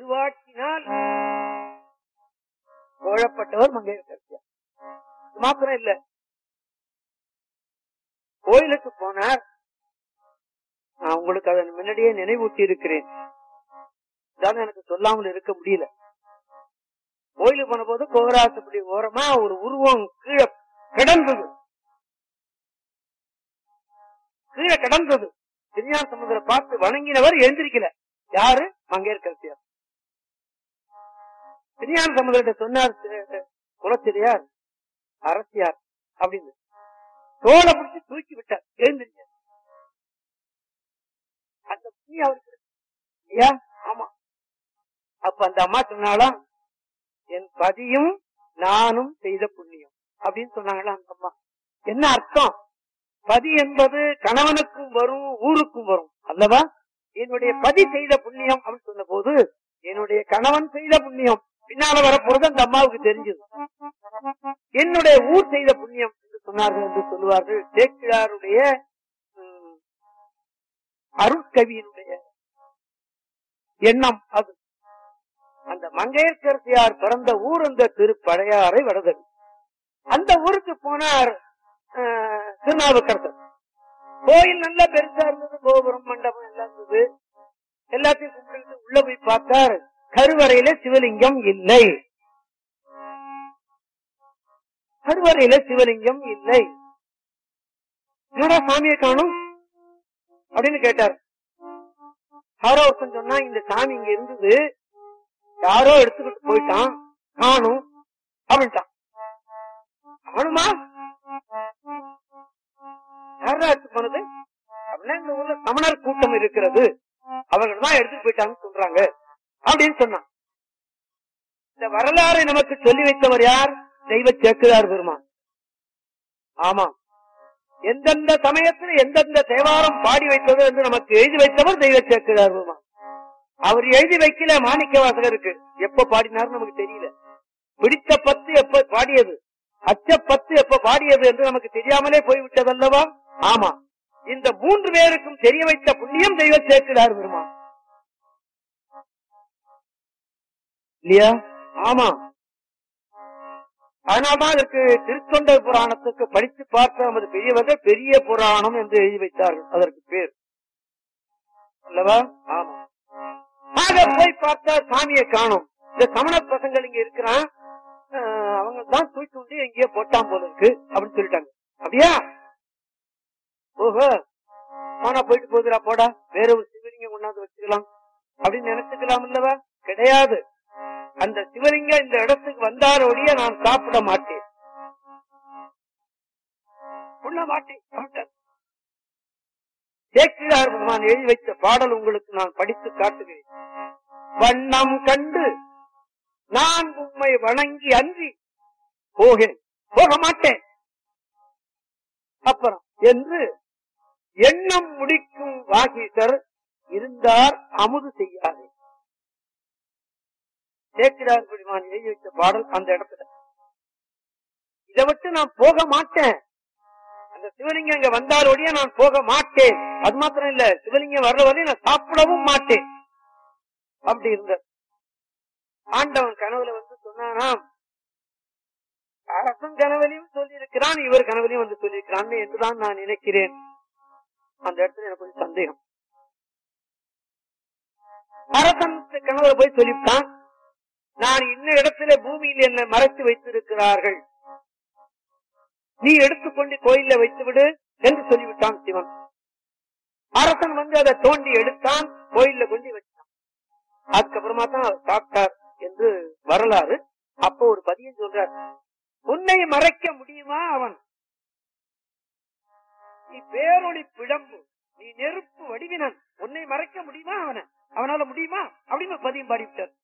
திருவாக்கினால் கோழப்பட்டவர் மங்கையர்க்கரசியார். மாத்திரம் இல்ல, கோயிலுக்கு போனார். நான் உங்களுக்கு அதை முன்னாடியே நினைவூட்டி இருக்கிறேன், எனக்கு சொல்லாமல் இருக்க முடியல. கோயிலுக்கு போன போது கோகராசப்படி ஓரமா ஒரு உருவம் கீழே கிடந்தது. திருஞான சம்பந்தரை பார்த்து வணங்கினவர் எழுந்திருக்கல. யாரு? மங்கையர்க்கரசியார். திருஞான சம்பந்தர்கிட்ட சொன்னார், குலச்சிறையார் அரசியார் அப்படின்னு தோலை பிடிச்சி தூக்கி விட்டார். எழுந்திருக்க அந்த புண்ணியம் அவருக்கு. ஆமா. அப்ப அந்த அம்மா சொன்னாலாம், என் பதியும் நானும் செய்த புண்ணியம் அப்படின்னு சொன்னாங்களா அந்த அம்மா. என்ன அர்த்தம்? பதி என்பது கணவனுக்கும் வரும், ஊருக்கும் வரும் அல்லவா? என்னுடைய பதி செய்த புண்ணியம் அப்படின்னு சொன்ன போது என்னுடைய கணவன் செய்த புண்ணியம் பின்னால வரப்போறது அந்த அம்மாவுக்கு தெரிஞ்சது. என்னுடைய ஊர் செய்த புண்ணியம் என்று சொன்னார்கள் என்று சொல்லுவார்கள். சேக்கிழாருடைய அருட்கவியினுடைய எண்ணம் அது. அந்த மங்கையர்க்கரசியார் பிறந்த ஊர் அந்த திருப்படையாறை வடதடி. அந்த ஊருக்கு போனார் திருநாவுக்கரசர். கோயில் நல்லா பெருசா இருந்தது, கோபுரம் மண்டபம் எல்லாம் இருந்தது. எல்லாத்தையும் கும்பிட்டு உள்ள போய் பார்த்தார், கருவறையில சிவலிங்கம் இல்லை. கருவறையில சிவலிங்கம் இல்லை. என்னடா சாமியை காணும் அப்படின்னு கேட்டார். யாரோ ஒருத்தன் சொன்னா, இந்த சாமி இங்க இருந்தது, யாரோ எடுத்துக்கிட்டு போயிட்டான், காணும் அப்படின்ட்டான். காணுமா? யாரா எடுத்து போனது அப்படின்னா, இந்த ஊர்ல சமணர் கூட்டம் இருக்கிறது, அவர்கள் தான் எடுத்துட்டு போயிட்டாங்கன்னு சொல்றாங்க அப்படின்னு சொன்னான். இந்த வரலாறை நமக்கு சொல்லி வைத்தவர் யார்? தெய்வ சேக்கிழார் பெருமான். ஆமா, எந்தெந்த சமயத்தில் எந்தெந்த தேவாரம் பாடி வைத்தது என்று நமக்கு எழுதி வைத்தவர் தெய்வ சேக்கிழார் பெருமான். அவர் எழுதி வைக்கல மாணிக்க வாசகருக்கு. எப்ப பாடினார் நமக்கு தெரியல. பிடித்த பத்து எப்ப பாடியது, அச்ச பத்து எப்ப பாடியது என்று நமக்கு தெரியாமலே போய்விட்டதல்லவா? ஆமா, இந்த 3 பேருக்கும் தெரிய வைத்த புண்ணியம் தெய்வ சேக்கிழார் பெருமான் இல்லையா? ஆமா. அதனால்தான் இதற்கு திருத்தொண்டர் புராணத்துக்கு படித்து பார்த்த நமது பெரியவர்கள் பெரிய புராணம் என்று எழுதி வைத்தார்கள். அதற்கு பேர் அல்லவா? ஆமா. ஆக போய் பார்த்தா சாமியை காணும். இந்த சமண பசங்கள் இங்க இருக்கிறான், அவங்க தான் தூக்கி கொண்டு எங்கேயோ போட்டான் போல இருக்கு அப்படின்னு சொல்லிட்டாங்க. அப்படியா? ஓஹோ, ஆனா போயிட்டு போகுதுடா, போடா, வேற ஒரு சிவலிங்கம் கொண்டாந்து வச்சுக்கலாம் அப்படின்னு நினைச்சுக்கலாம் இல்லவா? கிடையாது. அந்த சிவலிங்கம் இந்த இடத்துக்கு வந்தாரோடைய நான் சாப்பிட மாட்டேன், உண்ண மாட்டேன். சேக்கிழார் பெருமான் எழுதி வைத்த பாடல் உங்களுக்கு நான் படித்து காட்டுகிறேன். வண்ணம் கண்டு நான் உம்மை வணங்கி அன்றி போக மாட்டேன் அப்புறம் என்று எண்ணம் முடிக்கும் வாகீசர் இருந்தார் அமுது செய்யாதே. சேக்கிழார் பெருமான் எழுதி வைத்த பாடல் அந்த இடத்துல. இதை விட்டு நான் போக மாட்டேன், அந்த சிவலிங்கம் இங்க வந்தாலோடைய நான் போக மாட்டேன். அது மாத்திரம் இல்ல, சிவலிங்கம் வர்ற வரையும் நான் சாப்பிடவும் மாட்டேன் அப்படி இருந்த ஆண்டவன் கனவுல வந்து சொன்னானாம். அரசன் கனவுலையும் சொல்லி இருக்கிறான், இவர் கனவுலையும் வந்து சொல்லியிருக்கிறான் என்றுதான் நான் நினைக்கிறேன். அந்த இடத்துல எனக்கு கொஞ்சம் சந்தேகம். அரசன் கனவுல போய் சொல்லிவிட்டான், நான் இன்ன இடத்துல பூமியில் என்னை மறைத்து வைத்திருக்கிறார்கள், நீ எடுத்துக்கொண்டு கோயில வைத்து விடு என்று சொல்லிவிட்டான் சிவன். அரசன் வந்து அதை தோண்டி எடுத்தான், கோயில கொண்டு வச்சான். அதுக்கப்புறமா தான் அவர் சாப்பிட்டார் என்று வரலாறு. அப்போ ஒரு பதியம் சொல்றார், உன்னை மறைக்க முடியுமா அவன், நீ பேரொளி பிழம்பு, நீ நெருப்பு வடிவினன், உன்னை மறைக்க முடியுமா அவனால முடியுமா அப்படின்னு பதியம் பாடிவிட்டார்.